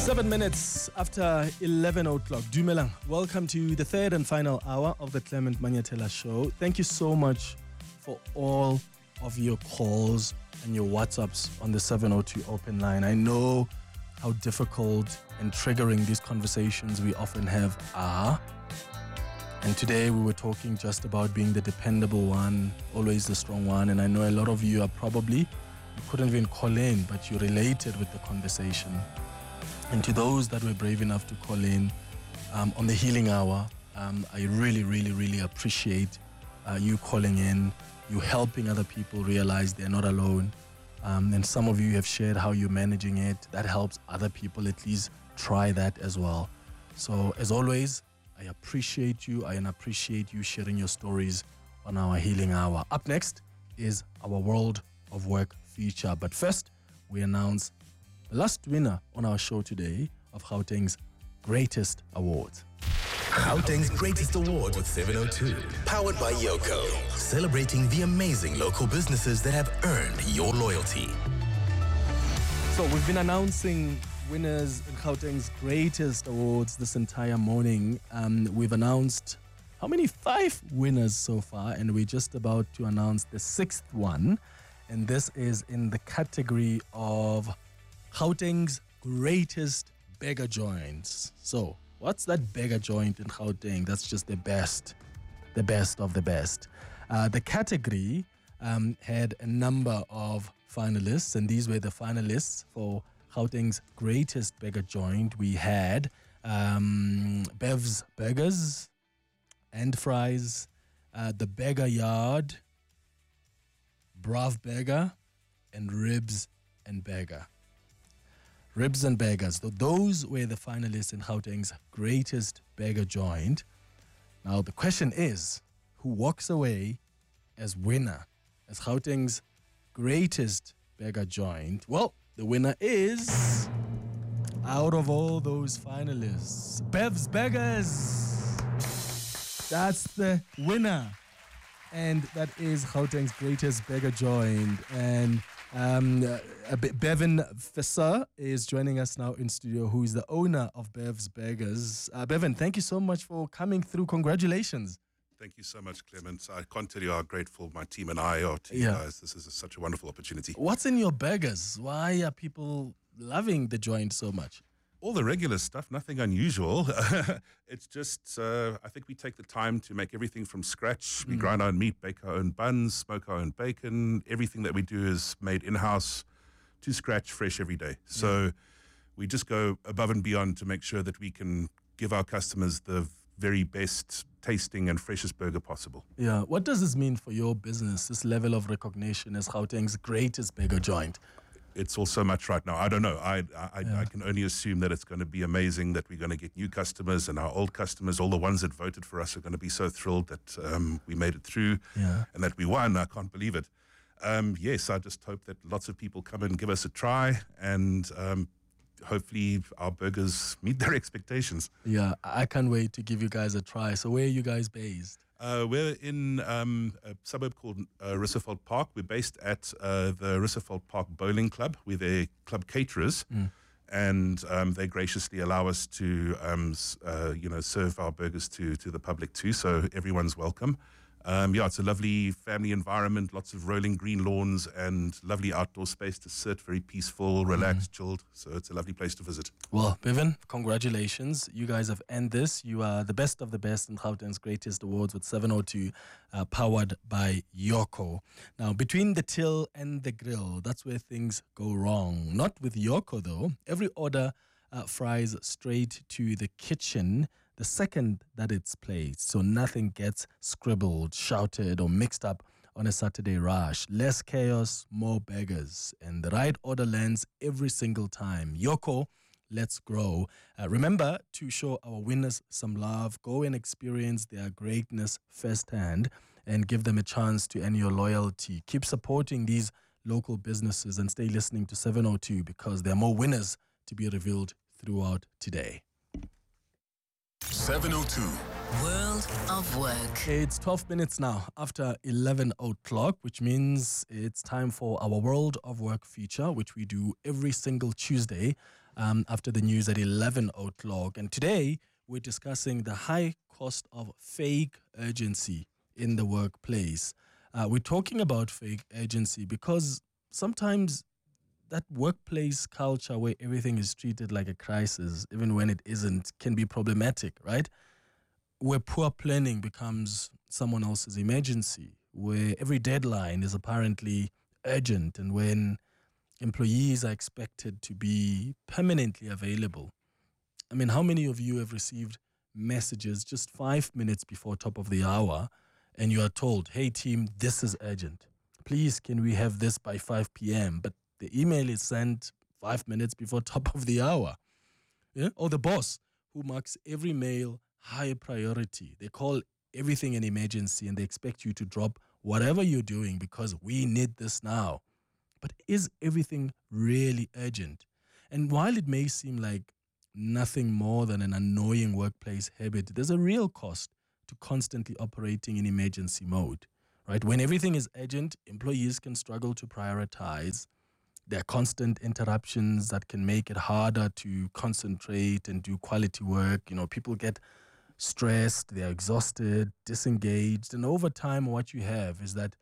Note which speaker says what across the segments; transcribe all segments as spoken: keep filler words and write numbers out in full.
Speaker 1: Seven minutes after eleven o'clock. Dumelang, welcome to the third and final hour of the Clement Manyatela Show. Thank you so much for all of your calls and your WhatsApps on the seven oh two open line. I know how difficult and triggering these conversations we often have are. And today we were talking just about being the dependable one, always the strong one. And I know a lot of you are probably, you couldn't even call in, but you related with the conversation. And to those that were brave enough to call in um, on the healing hour, um, I really, really, really appreciate uh, you calling in, you helping other people realize they're not alone. Um, and some of you have shared how you're managing it. That helps other people at least try that as well. So as always, I appreciate you. I appreciate you sharing your stories on our healing hour. Up next is our World of Work feature. But first, we announce the last winner on our show today of Gauteng's Greatest Awards.
Speaker 2: Gauteng's Greatest Award with seven oh two, powered by Yoco, celebrating the amazing local businesses that have earned your loyalty.
Speaker 1: So we've been announcing winners in Gauteng's Greatest Awards this entire morning. Um, we've announced how many? Five winners so far, and we're just about to announce the sixth one. And this is in the category of Gauteng's Greatest Burger Joints. So, what's that burger joint in Gauteng? That's just the best, the best of the best. Uh, the category um, had a number of finalists, and these were the finalists for Gauteng's Greatest Burger Joint. We had um, Bev's Burgers and Fries, uh, The Burger Yard, Brav Burger, and Ribs and Burger. Ribs and Burgers. So those were the finalists in Gauteng's Greatest Burger Joint. Now the question is, who walks away as winner as Gauteng's Greatest Burger Joint? Well, the winner is, out of all those finalists, Bev's Burgers. That's the winner. And that is Gauteng's Greatest Burger Joint. And um, uh, Bevan Visser is joining us now in studio, who is the owner of Bev's Burgers. Uh, Bevan, thank you so much for coming through. Congratulations.
Speaker 3: Thank you so much, Clement. I can't tell you how grateful my team and I are to
Speaker 1: Yeah.
Speaker 3: you guys. This is a, such a wonderful opportunity.
Speaker 1: What's in your burgers? Why are people loving the joint so much?
Speaker 3: All the regular stuff, nothing unusual. It's just, uh, I think we take the time to make everything from scratch. We
Speaker 1: Mm.
Speaker 3: grind our own meat, bake our own buns, smoke our own bacon. Everything that we do is made in-house, to scratch, fresh every day. So we just go above and beyond to make sure that we can give our customers the very best tasting and freshest burger possible.
Speaker 1: Yeah. What does this mean for your business, this level of recognition as Gauteng's Greatest Burger Joint?
Speaker 3: It's all so much right now. I don't know. I I,
Speaker 1: Yeah.
Speaker 3: I can only assume that it's going to be amazing, that we're going to get new customers, and our old customers, all the ones that voted for us, are going to be so thrilled that um, we made it through
Speaker 1: Yeah.
Speaker 3: and that we won. I can't believe it. Um, yes, I just hope that lots of people come and give us a try, and um, hopefully our burgers meet their expectations.
Speaker 1: Yeah, I can't wait to give you guys a try. So where are you guys based?
Speaker 3: Uh, we're in um, a suburb called uh, Risserveld Park. We're based at uh, the Risserveld Park Bowling Club. We're their club caterers,
Speaker 1: Mm.
Speaker 3: and um, they graciously allow us to, um, s- uh, you know, serve our burgers to to the public too. So everyone's welcome. Um, yeah, it's a lovely family environment, lots of rolling green lawns and lovely outdoor space to sit, very peaceful, relaxed, chilled. So it's a lovely place to visit.
Speaker 1: Well, Bevan, congratulations. You guys have earned this. You are the best of the best in Gauteng's Greatest Awards with seven oh two, uh, powered by Yoco. Now, between the till and the grill, that's where things go wrong. Not with Yoco, though. Every order uh, fries straight to the kitchen the second that it's placed, so nothing gets scribbled, shouted, or mixed up on a Saturday rush. Less chaos, more burgers, and the right order lands every single time. Yoco, let's grow. Uh, remember to show our winners some love. Go and experience their greatness firsthand and give them a chance to earn your loyalty. Keep supporting these local businesses and stay listening to seven oh two, because there are more winners to be revealed throughout today.
Speaker 2: seven oh two.
Speaker 4: World of Work.
Speaker 1: It's twelve minutes now after eleven o'clock, which means it's time for our World of Work feature, which we do every single Tuesday um, after the news at eleven o'clock. And today we're discussing the high cost of fake urgency in the workplace. Uh, we're talking about fake urgency because sometimes that workplace culture where everything is treated like a crisis, even when it isn't, can be problematic, right? Where poor planning becomes someone else's emergency, where every deadline is apparently urgent, and when employees are expected to be permanently available. I mean, how many of you have received messages just five minutes before top of the hour and you are told, hey team, this is urgent. Please, can we have this by five p.m.? But the email is sent five minutes before top of the hour. Yeah? Or the boss who marks every mail high priority. They call everything an emergency and they expect you to drop whatever you're doing because we need this now. But is everything really urgent? And while it may seem like nothing more than an annoying workplace habit, there's a real cost to constantly operating in emergency mode, right? When everything is urgent, employees can struggle to prioritize. There are constant interruptions that can make it harder to concentrate and do quality work. You know, people get stressed, they're exhausted, disengaged, and over time what you have is that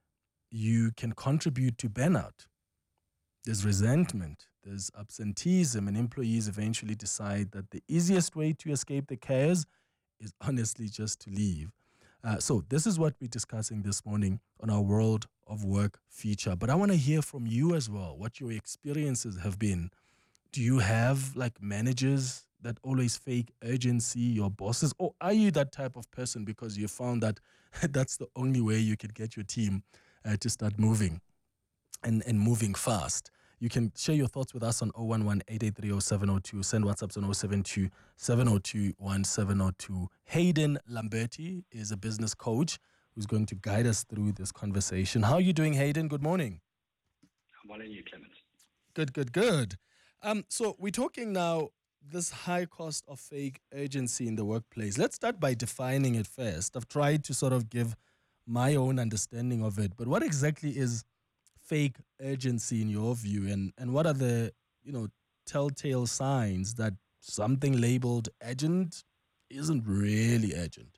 Speaker 1: you can contribute to burnout. There's resentment, there's absenteeism, and employees eventually decide that the easiest way to escape the chaos is honestly just to leave. Uh, so this is what we're discussing this morning on our World of Work feature. But I want to hear from you as well, what your experiences have been. Do you have like managers that always fake urgency, your bosses? Or are you that type of person because you found that that's the only way you could get your team uh, to start moving and, and moving fast? You can share your thoughts with us on zero one one, eight eight three, zero seven zero two. Send WhatsApps on zero seven two, seven zero two, one seven zero two. Hayden Lamberti is a business coach who's going to guide us through this conversation. How are you doing, Hayden? Good morning.
Speaker 5: I'm well, and you, Clement?
Speaker 1: Good, good, good. Um, so we're talking now this high cost of fake urgency in the workplace. Let's start by defining it first. I've tried to sort of give my own understanding of it, but what exactly is fake urgency in your view, and, and what are the, you know, telltale signs that something labeled urgent isn't really urgent?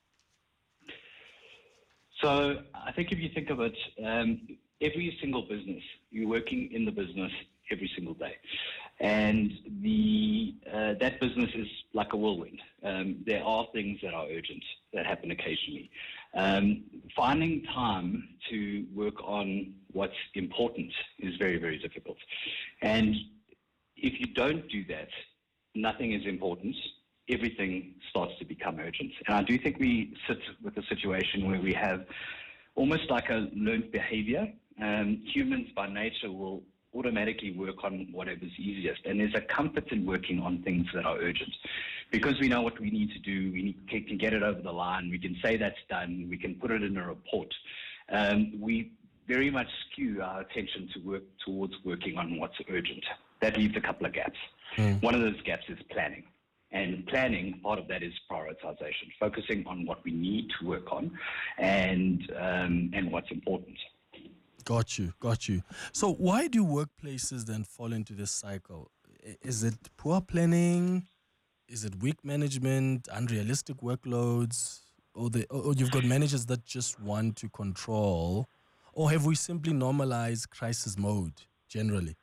Speaker 5: So I think if you think of it, um, every single business, you're working in the business every single day. And the uh, that business is like a whirlwind. Um, there are things that are urgent that happen occasionally. Um, finding time to work on what's important is very, very difficult. And if you don't do that, nothing is important. Everything starts to become urgent. And I do think we sit with a situation where we have almost like a learned behavior. Um, humans by nature will automatically work on whatever's easiest. And there's a comfort in working on things that are urgent. Because we know what we need to do, we need, can get it over the line, we can say that's done, we can put it in a report. Um, we very much skew our attention to work towards working on what's urgent. That leaves a couple of gaps. Mm. One of those gaps is planning. And planning, part of that is prioritization, focusing on what we need to work on and um, and what's important.
Speaker 1: Got you, got you. So why do workplaces then fall into this cycle? Is it poor planning? Is it weak management, unrealistic workloads? Or, the, or you've got managers that just want to control? Or have we simply normalized crisis mode generally?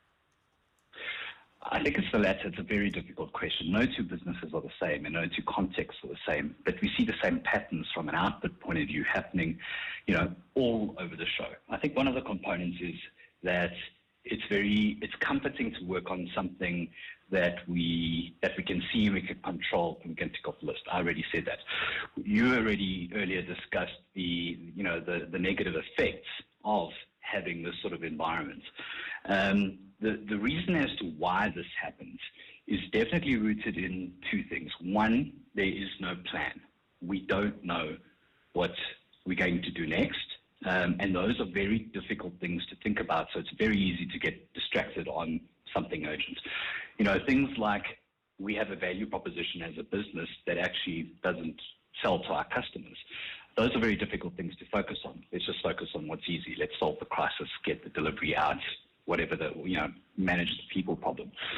Speaker 5: I think it's the latter. It's a very difficult question. No two businesses are the same and no two contexts are the same, but we see the same patterns from an output point of view happening, you know, all over the show. I think one of the components is that it's very, it's comforting to work on something that we, that we can see, we can control, and we can tick off the list. I already said that. You already earlier discussed the, you know, the, the negative effects of having this sort of environment. Um, the, the reason as to why this happens is definitely rooted in two things. One, there is no plan. We don't know what we're going to do next. Um, and those are very difficult things to think about. So it's very easy to get distracted on something urgent. You know, things like we have a value proposition as a business that actually doesn't sell to our customers. Those are very difficult things to focus on. Let's just focus on what's easy. Let's solve the crisis, get the delivery out, whatever the, you know, manage the people problem. Uh,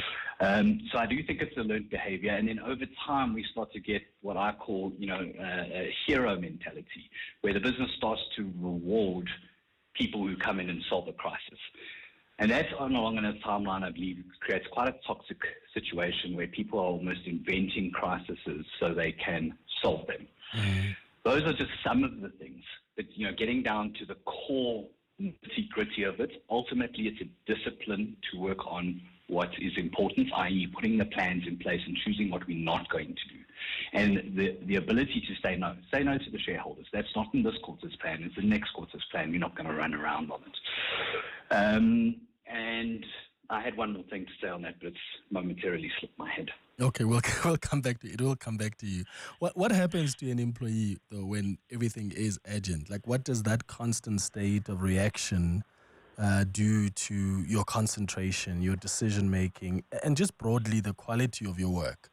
Speaker 5: Um, so I do think it's a learned behavior, and then over time we start to get what I call, you know, uh, a hero mentality, where the business starts to reward people who come in and solve a crisis. And that, on a long enough timeline, I believe, creates quite a toxic situation where people are almost inventing crises so they can solve them. Mm. Those are just some of the things. But, you know, getting down to the core nitty-gritty of it, ultimately it's a discipline to work on what is important, that is putting the plans in place and choosing what we're not going to do. And the, the ability to say no. Say no to the shareholders. That's not in this quarter's plan. It's the next quarter's plan. We're not going to run around on it. Um, and I had one more thing to say on that, but it's momentarily slipped my head.
Speaker 1: Okay, we'll, we'll come back to it. It will come back to you. What what happens to an employee, though, when everything is urgent? Like, what does that constant state of reaction uh, do to your concentration, your decision-making, and just broadly the quality of your work?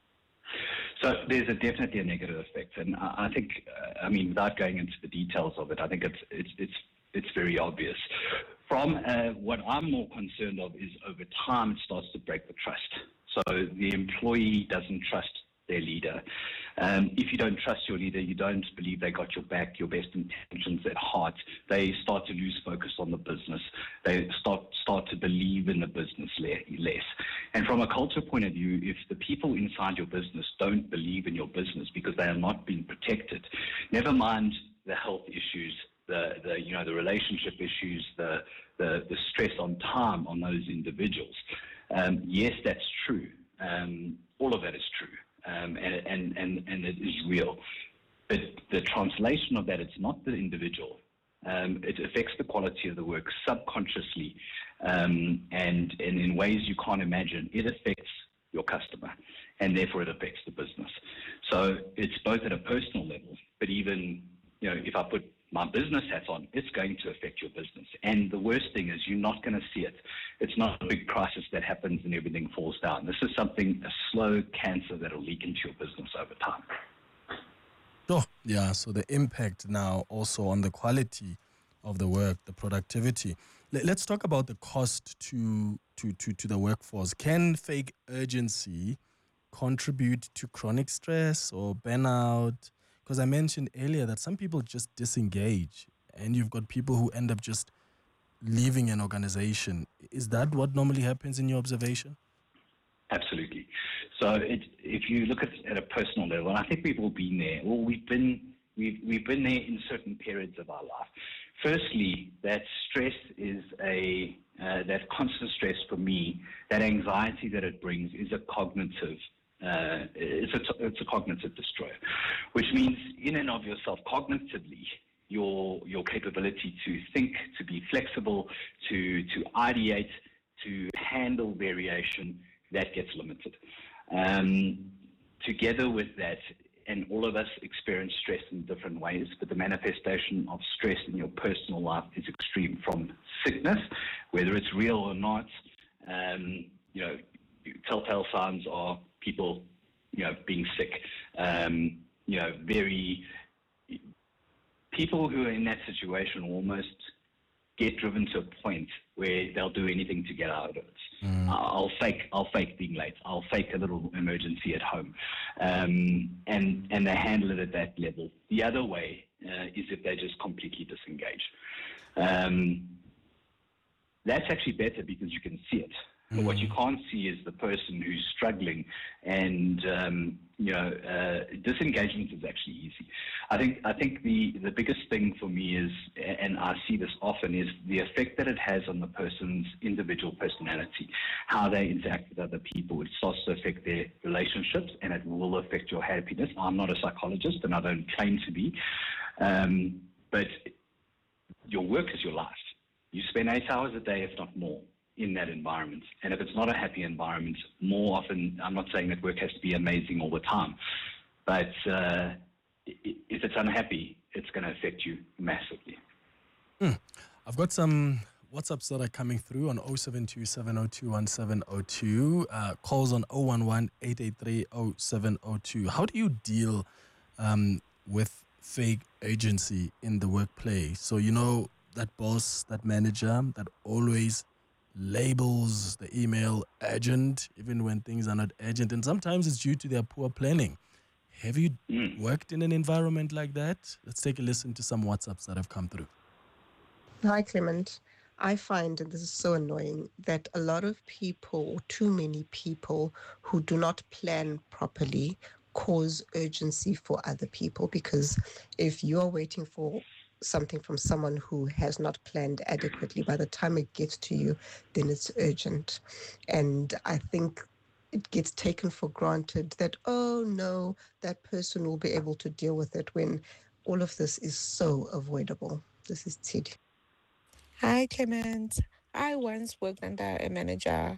Speaker 5: So there's a definitely a negative effect. And I, I think, uh, I mean, without going into the details of it, I think it's it's it's it's very obvious. From uh, what I'm more concerned of is over time it starts to break the trust. So the employee doesn't trust their leader. Um, if you don't trust your leader, you don't believe they got your back, your best intentions at heart, they start to lose focus on the business. They start start to believe in the business less. And from a culture point of view, if the people inside your business don't believe in your business because they are not being protected, never mind the health issues, the, the you know the relationship issues, the, the the stress on time on those individuals. Um, yes, that's true. Um, all of that is true, um, and, and and and it is real. But the translation of that, it's not the individual. Um, it affects the quality of the work subconsciously, um, and and in ways you can't imagine. It affects your customer, and therefore it affects the business. So it's both at a personal level, but even you know if I put my business hat on, it's going to affect your business. And the worst thing is you're not going to see it. It's not a big crisis that happens and everything falls down. This is something, a slow cancer that will leak into your business over time.
Speaker 1: Oh, yeah. So the impact now also on the quality of the work, the productivity. Let's talk about the cost to, to, to, to the workforce. Can fake urgency contribute to chronic stress or burnout? Because I mentioned earlier that some people just disengage and you've got people who end up just leaving an organization. Is that what normally happens in your observation?
Speaker 5: Absolutely. So it, if you look at at a personal level, and I think we've all been there, well, we've been we've we've been there in certain periods of our life. Firstly, that stress is a uh, that constant stress for me, that anxiety that it brings is a cognitive. Uh, it's, a, it's a cognitive destroyer, which means in and of yourself, cognitively, your your capability to think, to be flexible, to to ideate, to handle variation, that gets limited. Um, together with that, and all of us experience stress in different ways, but the manifestation of stress in your personal life is extreme, from sickness, whether it's real or not. Um, you know, telltale signs are people, you know, being sick, um, you know, very, people who are in that situation almost get driven to a point where they'll do anything to get out of it. Mm. I'll fake, I'll fake being late. I'll fake a little emergency at home, um, and and they handle it at that level. The other way uh, is if they just completely disengage. Um, that's actually better because you can see it. But what you can't see is the person who's struggling, and um, you know, uh, disengagement is actually easy. I think I think the, the biggest thing for me is, and I see this often, is the effect that it has on the person's individual personality, how they interact with other people. It starts to affect their relationships, and it will affect your happiness. I'm not a psychologist, and I don't claim to be, um, but your work is your life. You spend eight hours a day, if not more, in that environment. And if it's not a happy environment, more often, I'm not saying that work has to be amazing all the time, but uh, if it's unhappy, it's going to affect you massively.
Speaker 1: Mm. I've got some WhatsApps that are coming through on oh seven two, seven oh two, one seven oh two, uh, calls on oh one one, eight eight three, oh seven oh two. How do you deal um, with fake agency in the workplace? So, you know, that boss, that manager that always labels the email urgent, even when things are not urgent. And sometimes it's due to their poor planning. Have you
Speaker 5: Mm.
Speaker 1: worked in an environment like that? Let's take a listen to some WhatsApps that have come through.
Speaker 6: Hi, Clement. I find, and this is so annoying, that a lot of people, or too many people, who do not plan properly cause urgency for other people, because if you're waiting for something from someone who has not planned adequately, by the time it gets to you, then it's urgent. And I think it gets taken for granted that, oh no, that person will be able to deal with it, when all of this is so avoidable. This is Tid.
Speaker 7: Hi, Clement. I once worked under a manager,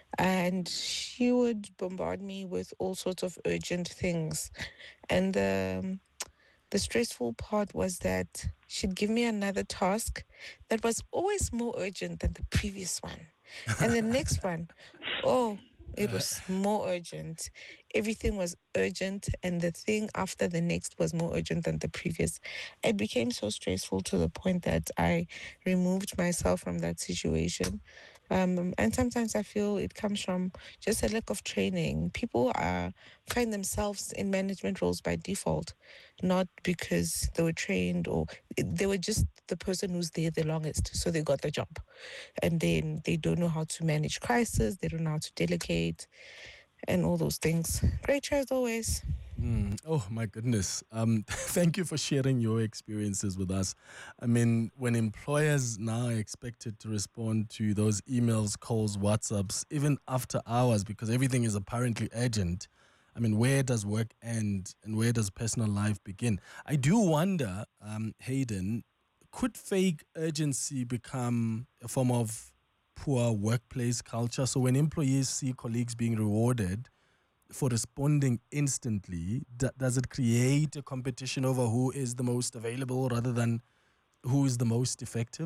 Speaker 7: and she would bombard me with all sorts of urgent things. And the, the stressful part was that she'd give me another task that was always more urgent than the previous one. And the next one, oh, it was more urgent. Everything was urgent, and the thing after the next was more urgent than the previous. It became so stressful to the point that I removed myself from that situation. Um, and sometimes I feel it comes from just a lack of training. People are find themselves in management roles by default, not because they were trained, or they were just the person who's there the longest, so they got the job. And then they don't know how to manage crisis, they don't know how to delegate, and all those things. Great show as always.
Speaker 1: Mm, oh my goodness. Um, thank you for sharing your experiences with us. I mean, when employers now are expected to respond to those emails, calls, WhatsApps, even after hours, because everything is apparently urgent, I mean, where does work end and where does personal life begin? I do wonder, um, Hayden, could fake urgency become a form of poor workplace culture? So when employees see colleagues being rewarded for responding instantly, d- does it create a competition over who is the most available rather than who is the most effective?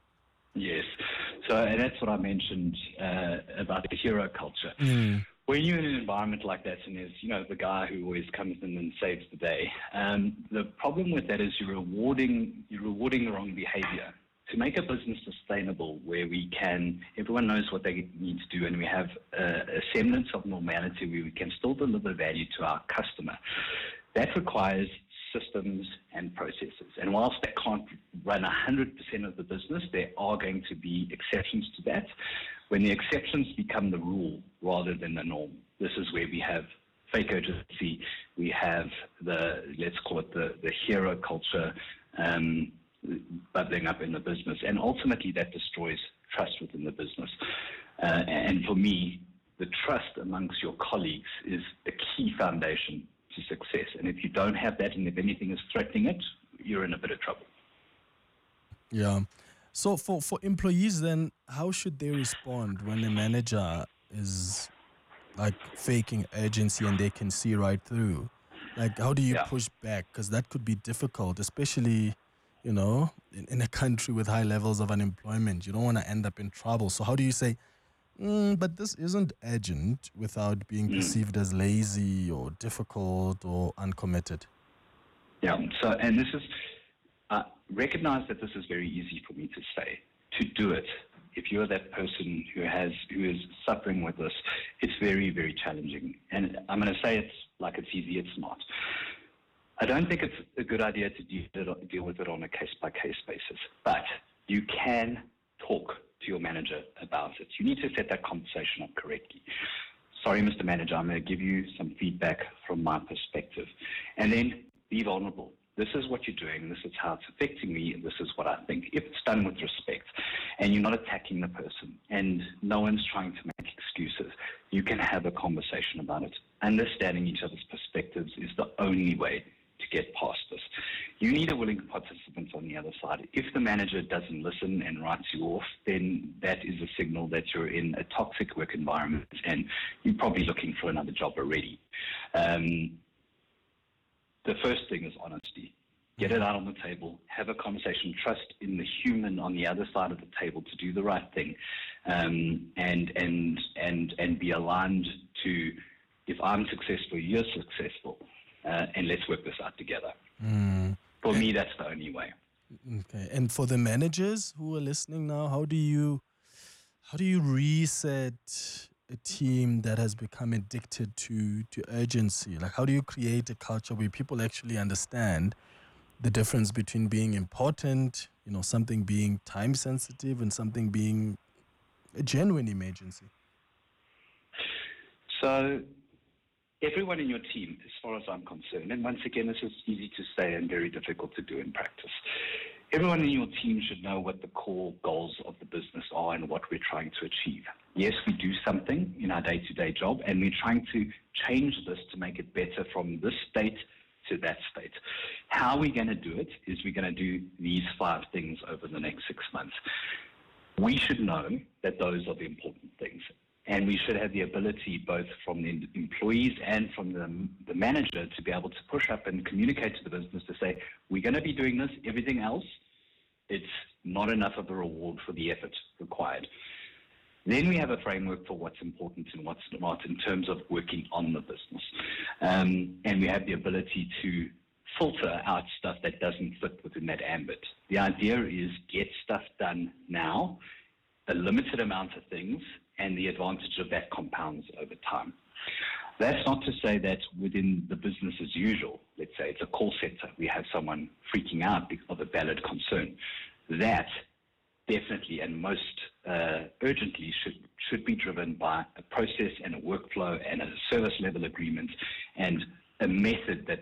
Speaker 5: Yes. So, and that's what I mentioned uh, about the hero culture.
Speaker 1: Mm.
Speaker 5: When you're in an environment like that, and there's, you know, the guy who always comes in and saves the day, um, the problem with that is you're rewarding you're rewarding the wrong behavior. To make a business sustainable, where we can, everyone knows what they need to do, and we have a, a semblance of normality where we can still deliver value to our customer, that requires systems and processes. And whilst that can't run one hundred percent of the business, there are going to be exceptions to that. When the exceptions become the rule rather than the norm, this is where we have fake urgency, we have the, let's call it the, the hero culture, um, bubbling up in the business, and ultimately that destroys trust within the business. Uh, and for me, the trust amongst your colleagues is the key foundation to success. And if you don't have that, and if anything is threatening it, you're in a bit of trouble.
Speaker 1: Yeah. So for, for employees then, how should they respond when a manager is like faking urgency and they can see right through? Like, how do you
Speaker 5: Yeah.
Speaker 1: push back? Because that could be difficult, especially, you know, in, in a country with high levels of unemployment. You don't want to end up in trouble. So how do you say, mm, but this isn't urgent, without being
Speaker 5: Mm.
Speaker 1: perceived as lazy or difficult or uncommitted?
Speaker 5: Yeah. So, and this is, uh, recognize that this is very easy for me to say. To do it, if you're that person who has, who is suffering with this, it's very, very challenging. And I'm going to say it's like it's easy, it's not. I don't think it's a good idea to deal, deal with it on a case-by-case basis, but you can talk to your manager about it. You need to set that conversation up correctly. Sorry, Mister Manager, I'm going to give you some feedback from my perspective. And then be vulnerable. This is what you're doing, this is how it's affecting me, and this is what I think. If it's done with respect, and you're not attacking the person, and no one's trying to make excuses, you can have a conversation about it. Understanding each other's perspectives is the only way to get past this. You need a willing participant on the other side. If the manager doesn't listen and writes you off, then that is a signal that you're in a toxic work environment, and you're probably looking for another job already. Um, the first thing is honesty. Get it out on the table, have a conversation, trust in the human on the other side of the table to do the right thing, um, and, and, and, and be aligned to, if I'm successful, you're successful, uh, and let's work this out together.
Speaker 1: Mm.
Speaker 5: For me, that's the only way.
Speaker 1: Okay. And for the managers who are listening now, how do you how do you reset a team that has become addicted to, to urgency? Like, how do you create a culture where people actually understand the difference between being important, you know, something being time sensitive and something being a genuine emergency?
Speaker 5: So everyone in your team, as far as I'm concerned, and once again, this is easy to say and very difficult to do in practice. Everyone in your team should know what the core goals of the business are and what we're trying to achieve. Yes, we do something in our day-to-day job, and we're trying to change this to make it better from this state to that state. How we're going to do it is we're going to do these five things over the next six months. We should know that those are the important things. And we should have the ability, both from the employees and from the, the manager, to be able to push up and communicate to the business to say, we're going to be doing this, everything else, it's not enough of a reward for the effort required. Then we have a framework for what's important and what's not in terms of working on the business. Um, and we have the ability to filter out stuff that doesn't fit within that ambit. The idea is get stuff done now, a limited amount of things, and the advantage of that compounds over time. That's not to say that within the business as usual, let's say it's a call center, we have someone freaking out because of a valid concern. That definitely and most uh, urgently should, should be driven by a process and a workflow and a service level agreement and a method that